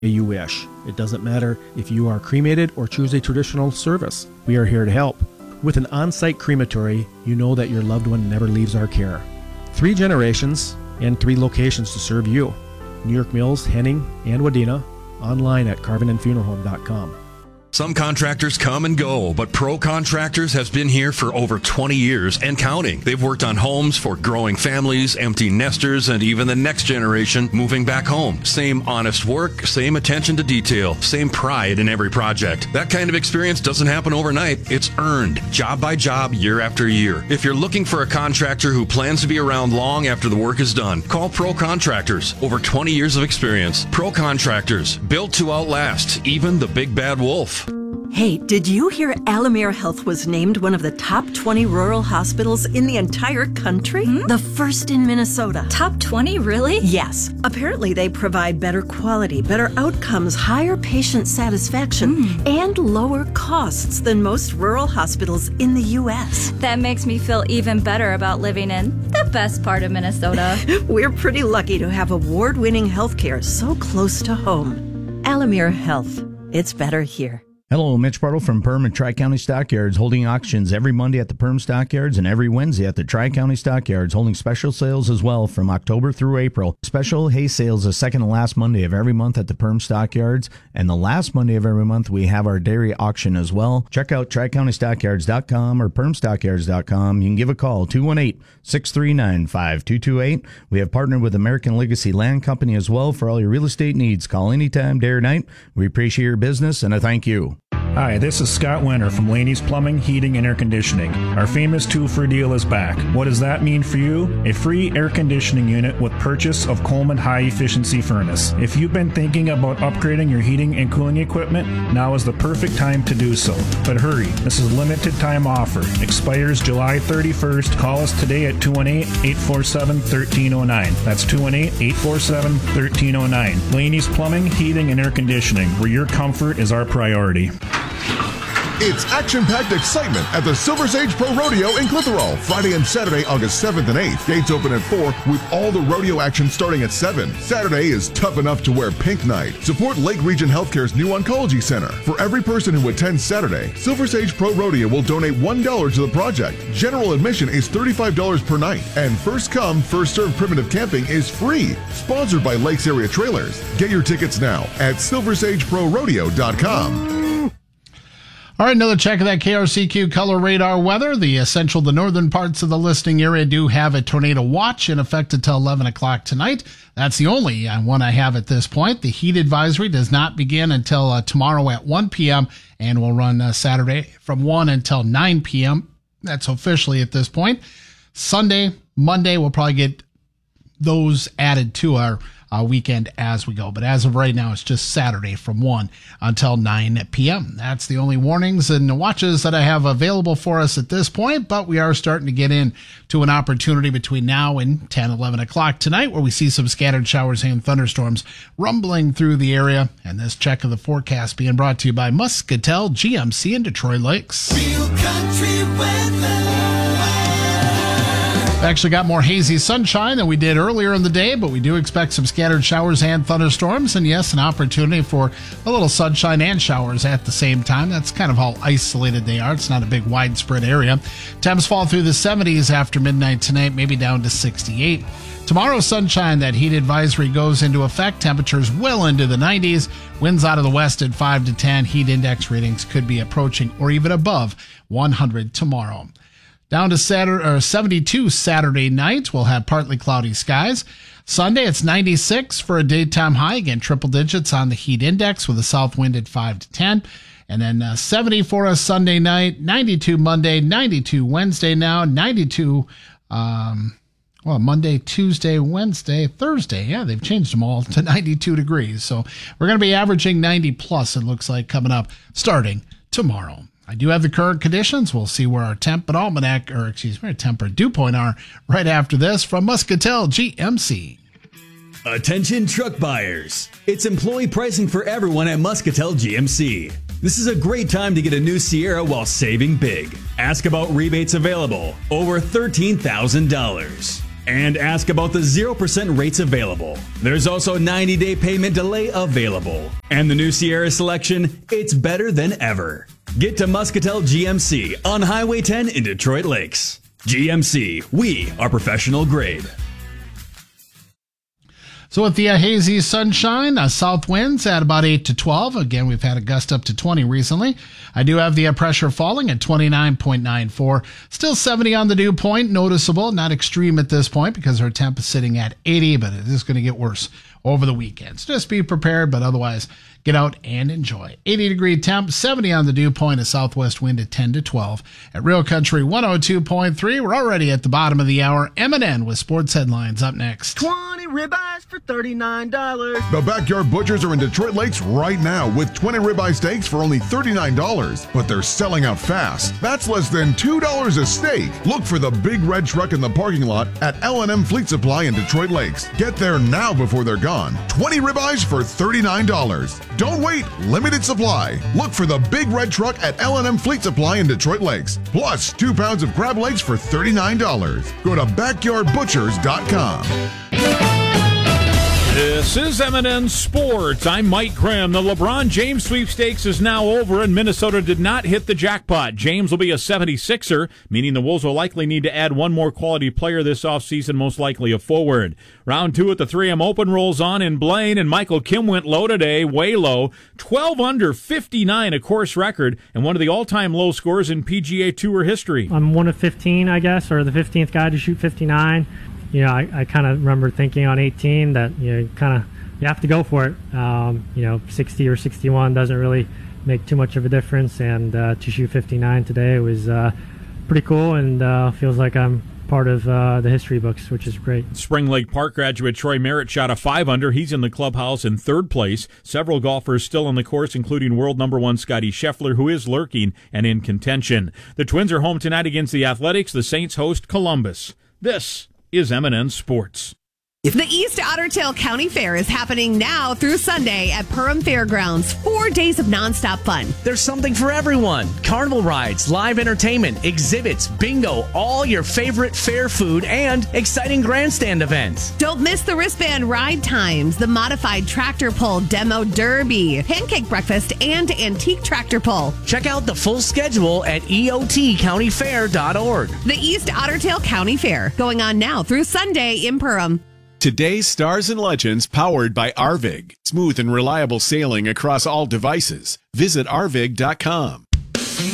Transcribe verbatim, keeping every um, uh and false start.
you wish. It doesn't matter if you are cremated or choose a traditional service. We are here to help. With an on-site crematory, you know that your loved one never leaves our care. Three generations and three locations to serve you. New York Mills, Henning, and Wadena. Online at carvin and funeral home dot com. Some contractors come and go, but Pro Contractors has been here for over twenty years and counting. They've worked on homes for growing families, empty nesters, and even the next generation moving back home. Same honest work, same attention to detail, same pride in every project. That kind of experience doesn't happen overnight. It's earned, job by job, year after year. If you're looking for a contractor who plans to be around long after the work is done, call Pro Contractors. Over twenty years of experience. Pro Contractors, built to outlast even the big bad wolf. Hey, did you hear Alamere Health was named one of the top twenty rural hospitals in the entire country? Hmm? The first in Minnesota. Top twenty, really? Yes. Apparently they provide better quality, better outcomes, higher patient satisfaction, mm. and lower costs than most rural hospitals in the U S That makes me feel even better about living in the best part of Minnesota. We're pretty lucky to have award-winning healthcare so close to home. Alamere Health. It's better here. Hello, Mitch Bartle from Perm and Tri-County Stockyards, holding auctions every Monday at the Perm Stockyards and every Wednesday at the Tri-County Stockyards, holding special sales as well from October through April. Special hay sales the second and last Monday of every month at the Perm Stockyards, and the last Monday of every month we have our dairy auction as well. Check out tri county stockyards dot com or perm stockyards dot com. You can give a call, two one eight, six three nine, five two two eight. We have partnered with American Legacy Land Company as well for all your real estate needs. Call anytime, day or night. We appreciate your business, and I thank you. Hi, this is Scott Winter from Laney's Plumbing, Heating, and Air Conditioning. Our famous two-for deal is back. What does that mean for you? A free air conditioning unit with purchase of Coleman high-efficiency furnace. If you've been thinking about upgrading your heating and cooling equipment, now is the perfect time to do so. But hurry, this is a limited-time offer. Expires July thirty-first. Call us today at two one eight, eight four seven, one three zero nine. That's two one eight, eight four seven, one three zero nine. Laney's Plumbing, Heating, and Air Conditioning, where your comfort is our priority. It's action-packed excitement at the Silver Sage Pro Rodeo in Clitheroe, Friday and Saturday, August seventh and eighth. Gates open at four with all the rodeo action starting at seven. Saturday is tough enough to wear pink night. Support Lake Region Healthcare's new oncology center. For every person who attends Saturday, Silver Sage Pro Rodeo will donate one dollar to the project. General admission is thirty-five dollars per night, and first come, first served primitive camping is free. Sponsored by Lakes Area Trailers. Get your tickets now at silver sage pro rodeo dot com. All right, another check of that K R C Q color radar weather. The uh, central, the northern parts of the listing area do have a tornado watch in effect until eleven o'clock tonight. That's the only uh, one I have at this point. The heat advisory does not begin until uh, tomorrow at one p.m. and will run uh, Saturday from one until nine p.m. That's officially at this point. Sunday, Monday, we'll probably get those added to our Uh, weekend as we go. But as of right now, it's just Saturday from one until nine p.m. That's the only warnings and watches that I have available for us at this point, but we are starting to get in to an opportunity between now and ten, eleven o'clock tonight where we see some scattered showers and thunderstorms rumbling through the area. And this check of the forecast being brought to you by Muscatel G M C in Detroit Lakes. Real country weather. We actually got more hazy sunshine than we did earlier in the day, but we do expect some scattered showers and thunderstorms. And yes, an opportunity for a little sunshine and showers at the same time. That's kind of how isolated they are. It's not a big widespread area. Temps fall through the seventies after midnight tonight, maybe down to sixty-eight. Tomorrow, sunshine, that heat advisory goes into effect. Temperatures well into the nineties. Winds out of the west at five to ten. Heat index readings could be approaching or even above one hundred tomorrow. Down to Saturday, or seventy-two Saturday night. We'll have partly cloudy skies. Sunday, it's ninety-six for a daytime high. Again, triple digits on the heat index with a south wind at five to ten. And then uh, seventy for a Sunday night, ninety-two Monday, ninety-two Wednesday now, ninety-two, um, well, Monday, Tuesday, Wednesday, Thursday. Yeah, they've changed them all to ninety-two degrees. So we're going to be averaging ninety plus, it looks like, coming up starting tomorrow. I do have the current conditions. We'll see where our temp and almanac, or excuse me, our temper dew point are right after this from Muscatel G M C. Attention truck buyers. It's employee pricing for everyone at Muscatel G M C. This is a great time to get a new Sierra while saving big. Ask about rebates available. Over thirteen thousand dollars. And ask about the zero percent rates available. There's also ninety-day payment delay available. And the new Sierra selection, it's better than ever. Get to Muscatel G M C on Highway ten in Detroit Lakes. G M C, we are professional grade. So with the uh, hazy sunshine, uh, south winds at about eight to twelve. Again, we've had a gust up to twenty recently. I do have the uh, pressure falling at twenty-nine point nine four. Still seventy on the dew point. Noticeable, not extreme at this point because our temp is sitting at eighty, but it is going to get worse over the weekends. Just be prepared, but otherwise, get out and enjoy. eighty degree temp, seventy on the dew point, a southwest wind at ten to twelve. At Real Country one oh two point three, we're already at the bottom of the hour. M and N with sports headlines up next. twenty ribeyes for thirty-nine dollars. The Backyard Butchers are in Detroit Lakes right now with twenty ribeye steaks for only thirty-nine dollars, but they're selling out fast. That's less than two dollars a steak. Look for the big red truck in the parking lot at L and M Fleet Supply in Detroit Lakes. Get there now before they're gone. twenty ribeyes for thirty-nine dollars. Don't wait, limited supply. Look for the big red truck at L and M Fleet Supply in Detroit Lakes. Plus, two pounds of crab legs for thirty-nine dollars. Go to backyard butchers dot com. This is M and N Sports. I'm Mike Grimm. The LeBron James sweepstakes is now over, and Minnesota did not hit the jackpot. James will be a seventy-sixer, meaning the Wolves will likely need to add one more quality player this offseason, most likely a forward. Round two at the three M Open rolls on in Blaine, and Michael Kim went low today, way low. twelve under, fifty-nine, a course record, and one of the all-time low scores in P G A Tour history. I'm one of fifteen, I guess, or the fifteenth guy to shoot fifty-nine. You know, I, I kind of remember thinking on eighteen that, you know, kind of, you have to go for it. Um, you know, sixty or sixty-one doesn't really make too much of a difference, and uh, to shoot fifty-nine today was uh, pretty cool, and uh, feels like I'm part of uh, the history books, which is great. Spring Lake Park graduate Troy Merritt shot a five under. He's in the clubhouse in third place. Several golfers still on the course, including world number one Scotty Scheffler, who is lurking and in contention. The Twins are home tonight against the Athletics. The Saints host Columbus. This is M and N Sports. The East Otter Tail County Fair is happening now through Sunday at Perham Fairgrounds. Four days of nonstop fun. There's something for everyone. Carnival rides, live entertainment, exhibits, bingo, all your favorite fair food, and exciting grandstand events. Don't miss the wristband ride times, the modified tractor pull demo derby, pancake breakfast, and antique tractor pull. Check out the full schedule at E O T county fair dot org. The East Otter Tail County Fair, going on now through Sunday in Perham. Today's Stars and Legends powered by Arvig. Smooth and reliable sailing across all devices. Visit arvig dot com.